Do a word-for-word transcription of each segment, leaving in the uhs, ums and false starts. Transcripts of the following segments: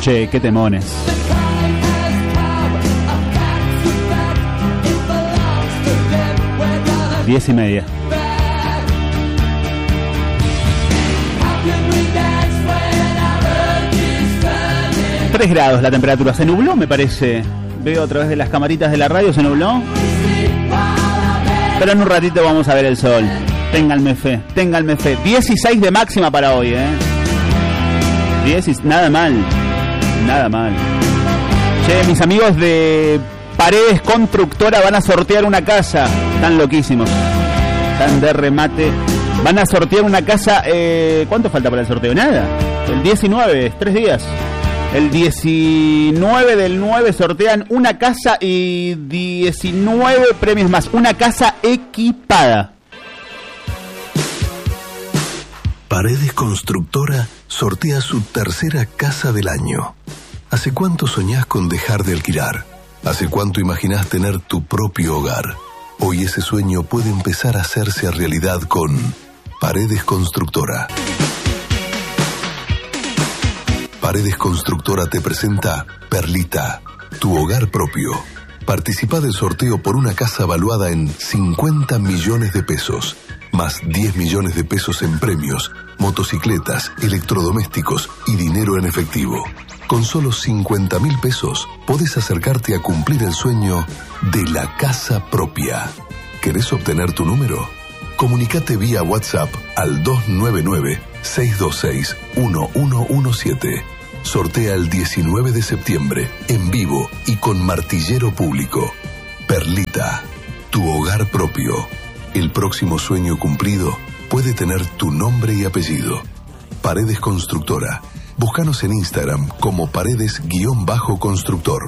Che, qué temones. Diez y media. Tres grados la temperatura. Se nubló, me parece. Veo a través de las camaritas de la radio, se nubló. Pero en un ratito vamos a ver el sol. Ténganme fe, ténganme fe. dieciséis de máxima para hoy, ¿eh? diez, nada mal. Nada mal. Che, mis amigos de Paredes Constructora van a sortear una casa. Están loquísimos. Están de remate. Van a sortear una casa. Eh, ¿Cuánto falta para el sorteo? Nada. El diecinueve, tres días. El diecinueve del nueve sortean una casa y diecinueve premios más. Una casa equipada. Paredes Constructora sortea su tercera casa del año. ¿Hace cuánto soñás con dejar de alquilar? ¿Hace cuánto imaginás tener tu propio hogar? Hoy ese sueño puede empezar a hacerse realidad con Paredes Constructora. Paredes Constructora te presenta Perlita, tu hogar propio. Participa del sorteo por una casa valuada en cincuenta millones de pesos, más diez millones de pesos en premios, motocicletas, electrodomésticos y dinero en efectivo. Con solo cincuenta mil pesos podés acercarte a cumplir el sueño de la casa propia. ¿Querés obtener tu número? Comunicate vía WhatsApp al dos nueve nueve, seis dos seis, uno uno uno siete. Sortea el diecinueve de septiembre, en vivo y con martillero público. Perlita, tu hogar propio. El próximo sueño cumplido puede tener tu nombre y apellido. Paredes Constructora. Búscanos en Instagram como Paredes-Constructor.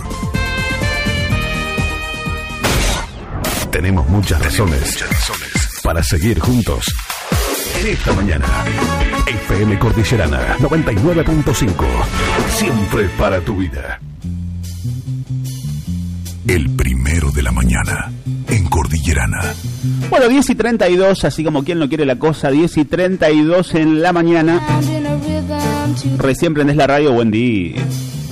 Tenemos muchas razones para seguir juntos en esta mañana. F M Cordillerana noventa y nueve punto cinco. Siempre para tu vida. El primero de la mañana en Cordillerana. Bueno, diez y treinta y dos, así como quien no quiere la cosa, diez y treinta y dos en la mañana. Recién prendés la radio, buen día.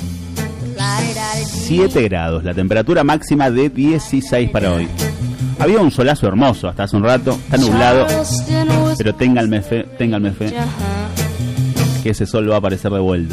siete grados, la temperatura máxima de dieciséis para hoy. Había un solazo hermoso hasta hace un rato, está nublado, pero ténganme fe, ténganme fe, que ese sol va a aparecer de vuelta.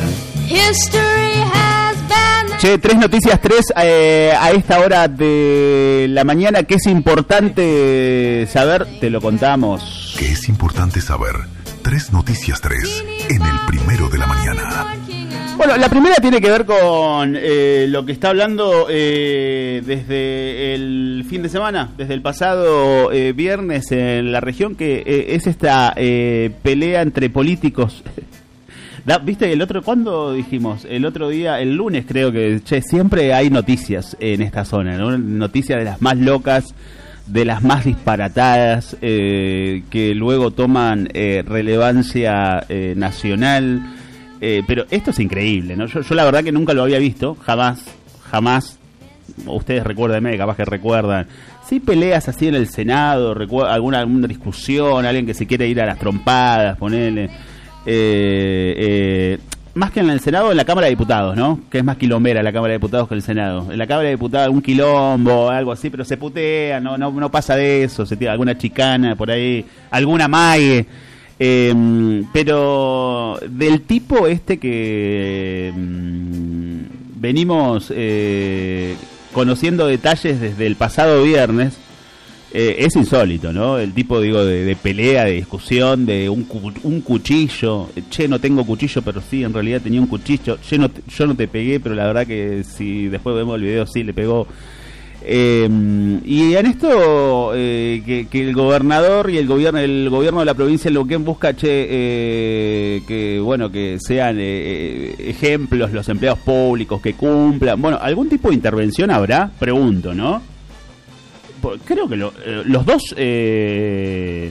Che, tres noticias, tres eh, a esta hora de la mañana, que es importante saber, te lo contamos. ¿Qué es importante saber? Tres noticias, tres, en el primero de la mañana. Bueno, la primera tiene que ver con eh, lo que está hablando eh, desde el fin de semana, desde el pasado eh, viernes en la región, que eh, es esta eh, pelea entre políticos. Da, ¿Viste el otro, cuándo dijimos? El otro día, el lunes creo que, che, siempre hay noticias en esta zona, ¿no? Noticias de las más locas, de las más disparatadas, eh, que luego toman eh, relevancia eh, nacional. Eh, pero esto es increíble, ¿no? Yo, yo la verdad que nunca lo había visto, jamás, jamás. Ustedes recuérdenme, capaz que recuerdan. Sí, peleas así en el Senado, recu- alguna, alguna discusión, alguien que se quiere ir a las trompadas, ponele. Eh, eh, más que en el Senado, en la Cámara de Diputados, ¿no? Que es más quilombera la Cámara de Diputados que el Senado. En la Cámara de Diputados un quilombo, algo así, pero se putea, no, no, no pasa de eso, se tira alguna chicana por ahí, alguna mague. Eh, pero del tipo este que mm, venimos eh, conociendo detalles desde el pasado viernes, eh, es insólito, ¿no? El tipo, digo, de, de pelea, de discusión, de un, cu- un cuchillo. Che, no tengo cuchillo, pero sí, en realidad tenía un cuchillo. Yo no, te, yo no te pegué, pero la verdad que si después vemos el video, sí, le pegó. Eh, y en esto eh, que, que el gobernador y el gobierno el gobierno de la provincia de Neuquén busca, che, eh, que bueno, que sean eh, ejemplos los empleados públicos, que cumplan, bueno, algún tipo de intervención habrá, pregunto, ¿no? Por, creo que lo, eh, los dos eh,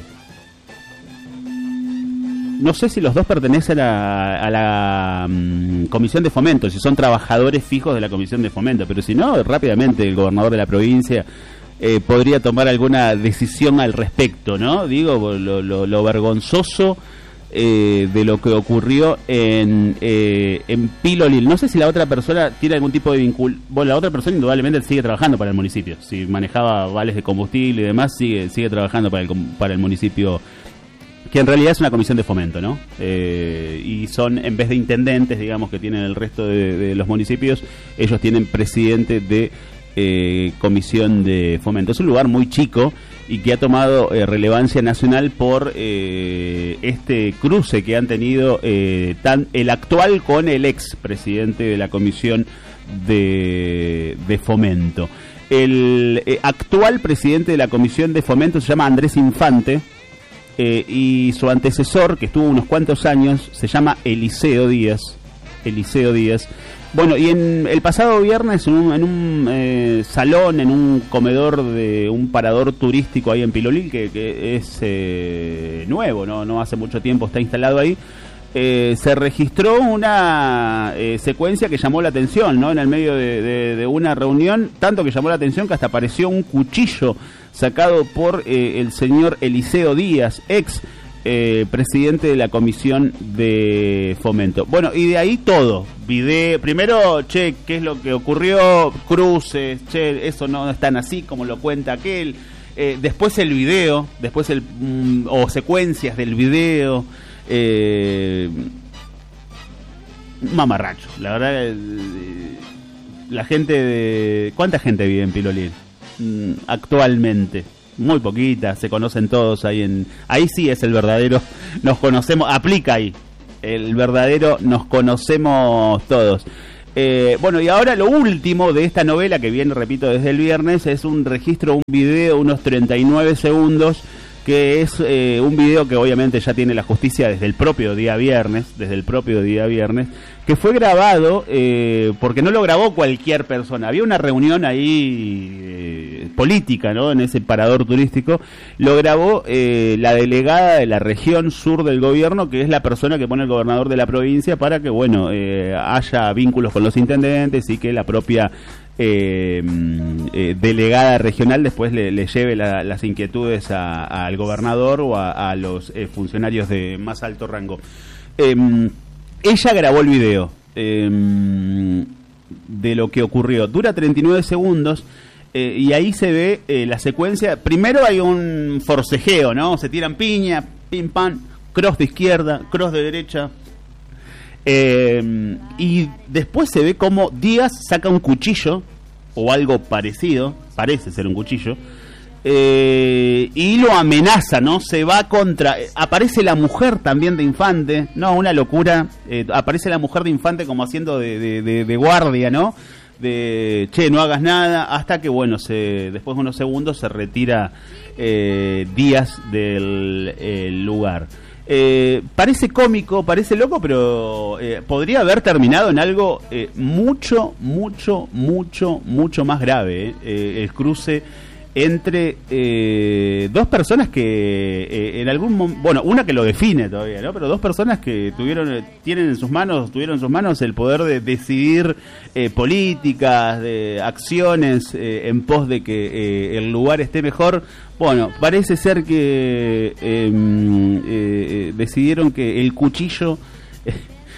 no sé si los dos pertenecen a, a la um, Comisión de Fomento, si son trabajadores fijos de la Comisión de Fomento, pero si no, rápidamente el gobernador de la provincia eh, podría tomar alguna decisión al respecto, ¿no? Digo, lo, lo, lo vergonzoso eh, de lo que ocurrió en, eh, en Pilolil. No sé si la otra persona tiene algún tipo de vincul... Bueno, la otra persona indudablemente sigue trabajando para el municipio. Si manejaba vales de combustible y demás, sigue, sigue trabajando para el, para el municipio, que en realidad es una comisión de fomento, ¿no? Eh, y son, en vez de intendentes, digamos, que tienen el resto de, de los municipios, ellos tienen presidente de eh, comisión de fomento. Es un lugar muy chico y que ha tomado eh, relevancia nacional por eh, este cruce que han tenido eh, tan el actual con el ex presidente de la comisión de, de fomento. El eh, actual presidente de la comisión de fomento se llama Andrés Infante. Eh, y su antecesor, que estuvo unos cuantos años, se llama Eliseo Díaz. Eliseo Díaz. Bueno, y en el pasado viernes, en un, en un eh, salón, en un comedor de un parador turístico ahí en Pilolil, que, que es eh, nuevo, ¿no? No hace mucho tiempo está instalado ahí, eh, se registró una eh, secuencia que llamó la atención, ¿no? En el medio de, de, de una reunión, tanto que llamó la atención que hasta apareció un cuchillo sacado por eh, el señor Eliseo Díaz, ex eh, presidente de la comisión de fomento. Bueno, y de ahí todo. Video, primero, che, ¿qué es lo que ocurrió? Cruces, che, eso no es tan así como lo cuenta aquel. Eh, después el video, después el mm, o secuencias del video. Eh, mamarracho, la verdad. Eh, la gente de... ¿Cuánta gente vive en Pilolil? Actualmente muy poquita, se conocen todos ahí en ahí sí es el verdadero nos conocemos, aplica ahí el verdadero nos conocemos todos. Eh, bueno, y ahora lo último de esta novela, que viene, repito, desde el viernes, es un registro, un video, unos treinta y nueve segundos, que es eh, un video que obviamente ya tiene la justicia desde el propio día viernes, desde el propio día viernes, que fue grabado, eh, porque no lo grabó cualquier persona, había una reunión ahí eh, política, ¿no? En ese parador turístico, lo grabó eh, la delegada de la región sur del gobierno, que es la persona que pone el gobernador de la provincia para que, bueno, eh, haya vínculos con los intendentes y que la propia Eh, eh, delegada regional después le, le lleve la, las inquietudes a, a, al gobernador o a, a los eh, funcionarios de más alto rango. Eh, ella grabó el video eh, de lo que ocurrió. Dura treinta y nueve segundos eh, y ahí se ve eh, la secuencia. Primero hay un forcejeo, ¿no? Se tiran piña, pim pam, cross de izquierda, cross de derecha. Eh, y después se ve como Díaz saca un cuchillo o algo parecido, parece ser un cuchillo, eh, y lo amenaza, ¿no? Se va contra... Aparece la mujer también de Infante, no, una locura, eh, aparece la mujer de Infante como haciendo de, de, de, de guardia, ¿no? De, che, no hagas nada, hasta que, bueno, se después de unos segundos se retira eh, Díaz del el lugar. Eh, parece cómico, parece loco, pero eh, podría haber terminado en algo eh, mucho, mucho, mucho, mucho más grave. Eh, eh, el cruce entre eh, dos personas que eh, en algún momento, bueno, una que lo define todavía, ¿no? Pero dos personas que tuvieron, tienen en sus manos, tuvieron en sus manos el poder de decidir eh, políticas, de acciones eh, en pos de que eh, el lugar esté mejor. Bueno, parece ser que eh, eh, decidieron que el cuchillo eh,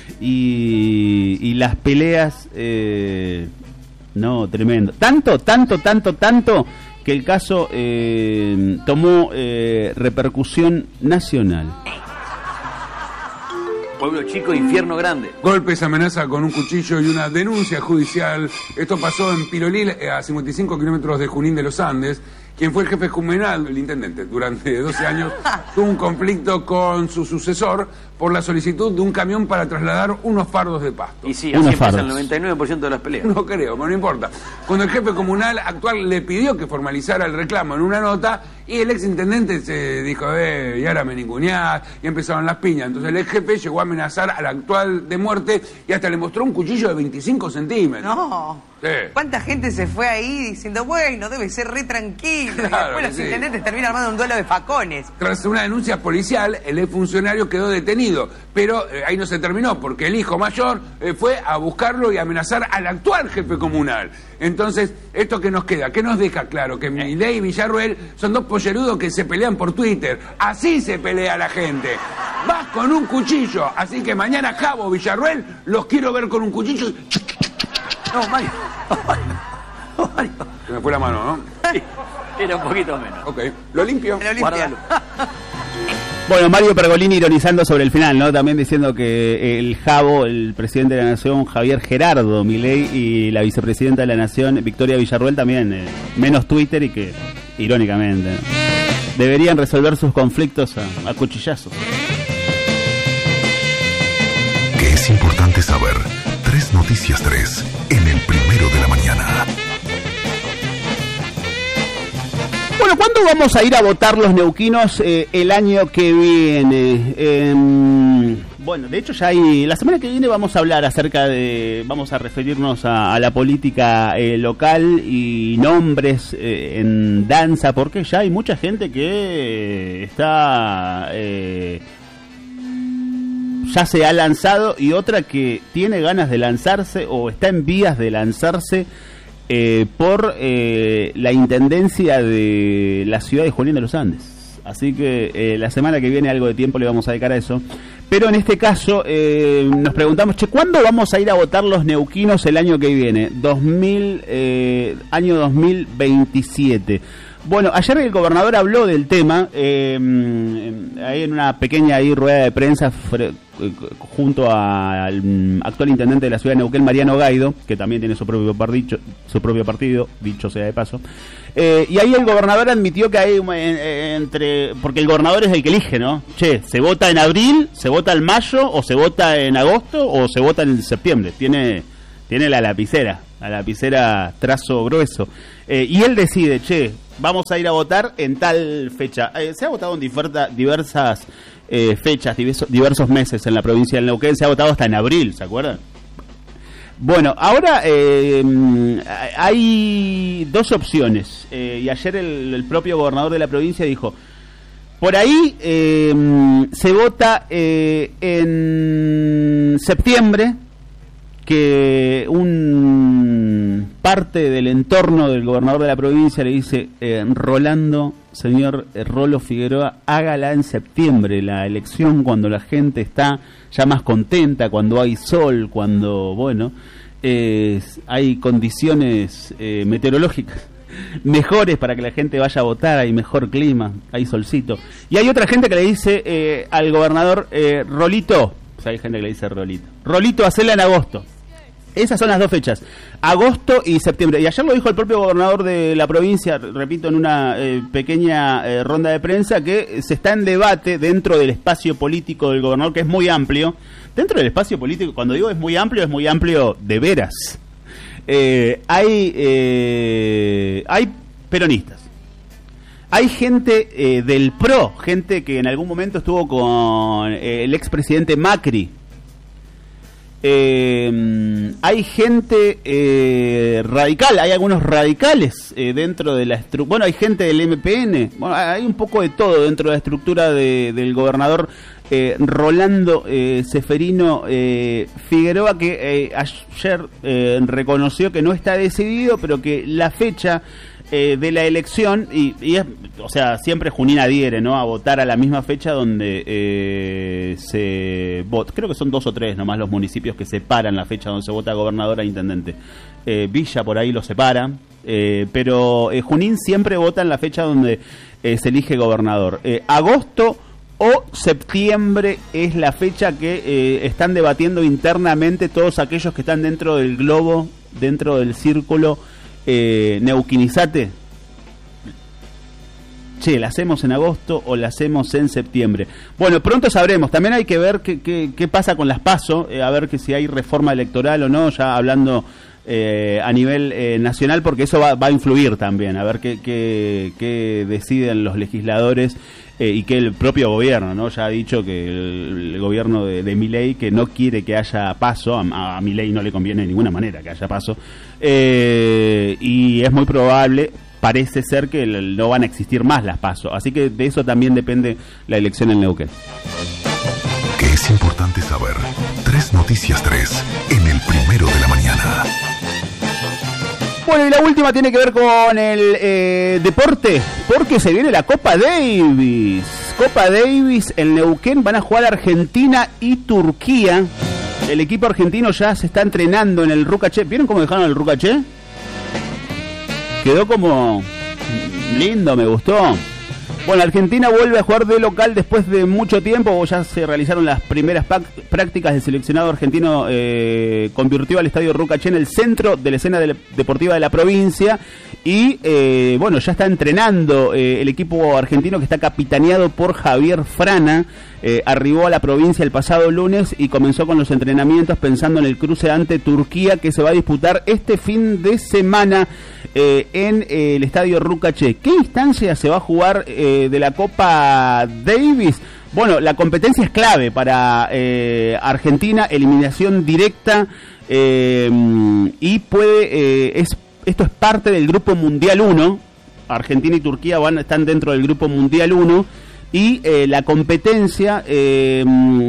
y, y las peleas, eh, no, tremendo. Tanto, tanto, tanto, tanto que el caso eh, tomó eh, repercusión nacional. Pueblo chico, infierno grande. Golpes, amenaza con un cuchillo y una denuncia judicial. Esto pasó en Pilolil, a cincuenta y cinco kilómetros de Junín de los Andes. Quien fue el jefe comunal, el intendente, durante doce años, tuvo un conflicto con su sucesor por la solicitud de un camión para trasladar unos fardos de pasto. Y sí, así empieza el noventa y nueve por ciento de las peleas. No creo, pero no importa. Cuando el jefe comunal actual le pidió que formalizara el reclamo en una nota, y el ex intendente se dijo, eh, y ahora me ninguneás, y empezaron las piñas. Entonces el ex jefe llegó a amenazar al actual de muerte y hasta le mostró un cuchillo de veinticinco centímetros. No. Sí. ¿Cuánta gente se fue ahí diciendo, bueno, debe ser re tranquilo? Claro, y después los sí. intendentes terminan armando un duelo de facones. Tras una denuncia policial, el exfuncionario quedó detenido, pero eh, ahí no se terminó, porque el hijo mayor eh, fue a buscarlo y amenazar al actual jefe comunal. Entonces, ¿esto qué nos queda? ¿Qué nos deja claro? Que Milei y Villarruel son dos pollerudos que se pelean por Twitter. Así se pelea la gente. Vas con un cuchillo. Así que mañana Jabo, Villarruel, los quiero ver con un cuchillo. No, Mario. No, Mario. No, Mario. Se me fue la mano, ¿no? Sí, era un poquito menos. Ok, lo limpio. Lo limpia. Guárdalo. Bueno, Mario Pergolini ironizando sobre el final, ¿no? También diciendo que el Jabo, el presidente de la Nación, Javier Gerardo Milei, y la vicepresidenta de la Nación, Victoria Villarruel, también eh, menos Twitter y que, irónicamente, ¿no? Deberían resolver sus conflictos a, a cuchillazos. Que es importante saber. Tres Noticias tres, en el primero de la mañana. Bueno, ¿cuándo vamos a ir a votar los neuquinos eh, el año que viene? Eh, bueno, de hecho ya hay... La semana que viene vamos a hablar acerca de... Vamos a referirnos a, a la política eh, local y nombres eh, en danza, porque ya hay mucha gente que está... Eh, ya se ha lanzado y otra que tiene ganas de lanzarse o está en vías de lanzarse eh, por eh, la intendencia de la ciudad de Junín de los Andes. Así que eh, la semana que viene algo de tiempo le vamos a dedicar a eso. Pero en este caso eh, nos preguntamos, che, ¿cuándo vamos a ir a votar los neuquinos el año que viene? dos mil, eh, año dos mil veintisiete. Bueno, ayer el gobernador habló del tema, eh, ahí en una pequeña ahí rueda de prensa fre, junto al actual intendente de la ciudad de Neuquén, Mariano Gaido, que también tiene su propio partido, su propio partido, dicho sea de paso. Eh, y ahí el gobernador admitió que hay eh, entre... Porque el gobernador es el que elige, ¿no? Che, ¿se vota en abril, se vota en mayo, o se vota en agosto, o se vota en septiembre? Tiene, tiene la lapicera, la lapicera trazo grueso. Eh, y él decide, che, vamos a ir a votar en tal fecha. Eh, se ha votado en diversa, diversas eh, fechas, diversos, diversos meses en la provincia del Neuquén. Se ha votado hasta en abril, ¿se acuerdan? Bueno, ahora eh, hay dos opciones. Eh, y ayer el, el propio gobernador de la provincia dijo, por ahí eh, se vota eh, en septiembre, que un parte del entorno del gobernador de la provincia le dice, eh, Rolando, señor eh, Rolo Figueroa, hágala en septiembre, la elección, cuando la gente está ya más contenta, cuando hay sol, cuando, bueno, eh, hay condiciones eh, meteorológicas mejores para que la gente vaya a votar, hay mejor clima, hay solcito. Y hay otra gente que le dice eh, al gobernador, eh, Rolito, o sea, hay gente que le dice Rolito, Rolito, hacela en agosto. Esas son las dos fechas, agosto y septiembre. Y ayer lo dijo el propio gobernador de la provincia, repito, en una eh, pequeña eh, ronda de prensa, que se está en debate dentro del espacio político del gobernador, que es muy amplio. Dentro del espacio político, cuando digo es muy amplio, es muy amplio de veras. Eh, hay, eh, hay peronistas. Hay gente eh, del P R O, gente que en algún momento estuvo con eh, el expresidente Macri. Eh, hay gente eh, radical, hay algunos radicales eh, dentro de la estructura. Bueno, hay gente del M P N. Bueno, hay un poco de todo dentro de la estructura de, del gobernador eh, Rolando eh, Ceferino eh, Figueroa, que eh, ayer eh, reconoció que no está decidido, pero que la fecha eh, de la elección, y, y es, o sea, siempre Junín adhiere, ¿no?, a votar a la misma fecha donde eh, se vota. Creo que son dos o tres nomás los municipios que separan la fecha donde se vota gobernador e intendente. Eh, Villa por ahí lo separa, eh, pero eh, Junín siempre vota en la fecha donde eh, se elige gobernador. Eh, agosto o septiembre es la fecha que eh, están debatiendo internamente todos aquellos que están dentro del globo, dentro del círculo eh, neuquinizate. Che, ¿la hacemos en agosto o la hacemos en septiembre? Bueno, pronto sabremos. También hay que ver qué, qué, qué pasa con las PASO, eh, a ver que si hay reforma electoral o no, ya hablando eh, a nivel eh, nacional, porque eso va, va a influir también, a ver qué, qué, qué deciden los legisladores eh, y que el propio gobierno, ¿no? Ya ha dicho que el, el gobierno de, de Milei que no quiere que haya PASO, a, a Milei no le conviene de ninguna manera que haya PASO, eh, y es muy probable, parece ser que no van a existir más las PASO, así que de eso también depende la elección en Neuquén. Que es importante saber. Tres Noticias tres, en el primero de la mañana. Bueno, y la última tiene que ver con el eh, deporte, porque se viene la Copa Davis. Copa Davis en Neuquén, van a jugar Argentina y Turquía. El equipo argentino ya se está entrenando en el Rucaché. ¿Vieron cómo dejaron el Rucaché? Quedó como lindo, me gustó. Bueno, Argentina vuelve a jugar de local después de mucho tiempo. Ya se realizaron las primeras prácticas. El seleccionado argentino eh, convirtió al estadio Rucaché en el centro de la escena de la, deportiva de la provincia. Y eh, bueno, ya está entrenando eh, el equipo argentino, que está capitaneado por Javier Frana. Eh, arribó a la provincia el pasado lunes y comenzó con los entrenamientos pensando en el cruce ante Turquía, que se va a disputar este fin de semana eh, en eh, el estadio Rucaché. ¿Qué instancia se va a jugar eh, de la Copa Davis? Bueno, la competencia es clave para eh, Argentina, eliminación directa eh, y puede eh, es esto es parte del Grupo Mundial uno. Argentina y Turquía van están dentro del Grupo Mundial uno. Y eh, la competencia, eh,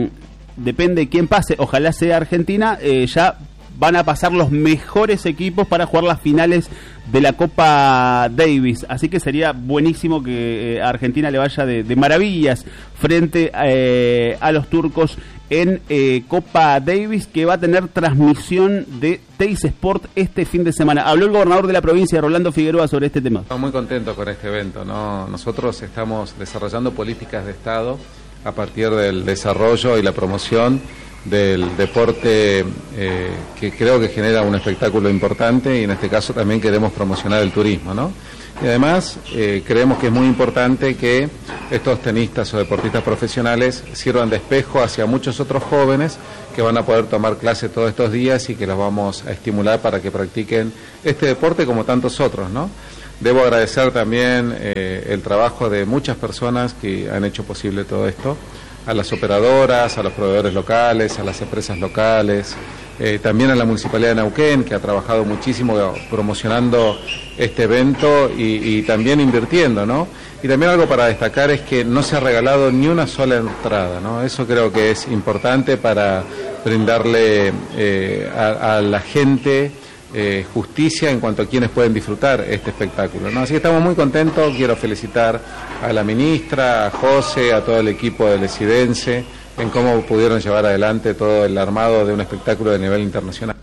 depende de quién pase, ojalá sea Argentina, eh, ya van a pasar los mejores equipos para jugar las finales de la Copa Davis. Así que sería buenísimo que eh, a Argentina le vaya de, de maravillas frente eh, a los turcos en eh, Copa Davis, que va a tener transmisión de Teis Sport este fin de semana. Habló el gobernador de la provincia, Rolando Figueroa, sobre este tema. Estamos muy contentos con este evento, ¿no? Nosotros estamos desarrollando políticas de Estado a partir del desarrollo y la promoción del deporte eh, que creo que genera un espectáculo importante, y en este caso también queremos promocionar el turismo, ¿no? Y además eh, creemos que es muy importante que estos tenistas o deportistas profesionales sirvan de espejo hacia muchos otros jóvenes que van a poder tomar clases todos estos días y que los vamos a estimular para que practiquen este deporte como tantos otros, ¿no? Debo agradecer también eh, el trabajo de muchas personas que han hecho posible todo esto, a las operadoras, a los proveedores locales, a las empresas locales, eh, también a la Municipalidad de Neuquén, que ha trabajado muchísimo promocionando este evento y, y también invirtiendo, ¿no? Y también algo para destacar es que no se ha regalado ni una sola entrada, ¿no? Eso creo que es importante para brindarle eh, a, a la gente eh, justicia en cuanto a quienes pueden disfrutar este espectáculo, ¿no? Así que estamos muy contentos. Quiero felicitar a la ministra, a José, a todo el equipo del Esidense en cómo pudieron llevar adelante todo el armado de un espectáculo de nivel internacional.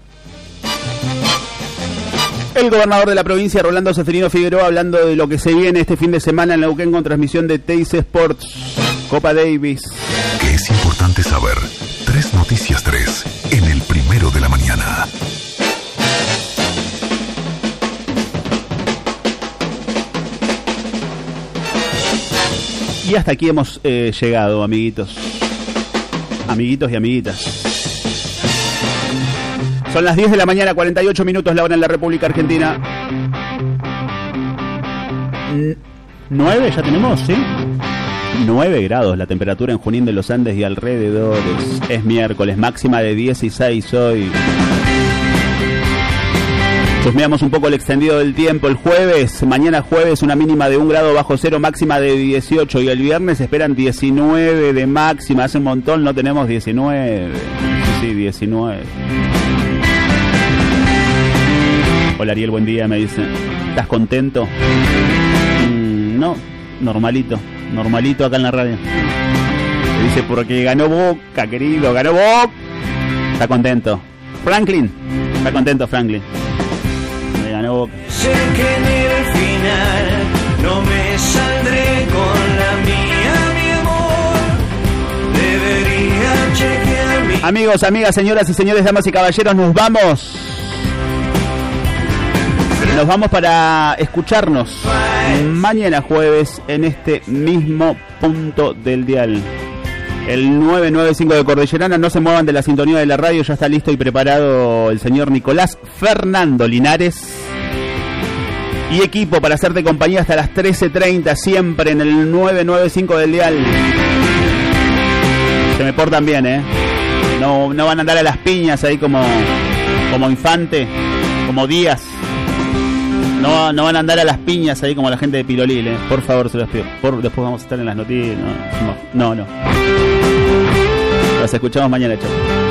El gobernador de la provincia, Rolando Seferino Figueroa, hablando de lo que se viene este fin de semana en Neuquén con transmisión de Teis Sports, Copa Davis. Que es importante saber. Tres Noticias tres, en el primero de la mañana. Y hasta aquí hemos eh, llegado, amiguitos. Amiguitos y amiguitas. Son las diez de la mañana, cuarenta y ocho minutos, la hora en la República Argentina. nueve ya tenemos, ¿sí? nueve grados la temperatura en Junín de los Andes y alrededores. Es miércoles, máxima de dieciséis hoy. Chusmeamos un poco el extendido del tiempo. El jueves, mañana jueves, una mínima de un grado bajo cero, máxima de dieciocho. Y el viernes esperan diecinueve de máxima. Hace un montón no tenemos diecinueve. Sí, sí, diecinueve. Hola Ariel, buen día, me dice. ¿Estás contento? Mm, no, normalito. Normalito acá en la radio. Me dice, porque ganó Boca, querido, ganó Boca. Está contento. Franklin, está contento Franklin. Ganó Boca. Sé que en el final no me saldré con la mía, mi amor. Debería chequear mi... Amigos, amigas, señoras y señores, damas y caballeros, nos vamos. Nos vamos para escucharnos mañana jueves en este mismo punto del dial. El nueve nueve cinco de Cordillerana. No se muevan de la sintonía de la radio. Ya está listo y preparado el señor Nicolás Fernando Linares y equipo para hacerte compañía hasta las trece treinta, siempre en el nueve nueve cinco del dial. Se me portan bien, ¿eh? No, no van a andar a las piñas ahí como, como Infante, como Díaz. No, no van a andar a las piñas ahí como la gente de Pilolil, ¿eh? Por favor, se los pido. Por, después vamos a estar en las noticias. No, no, no. Los escuchamos mañana, chao.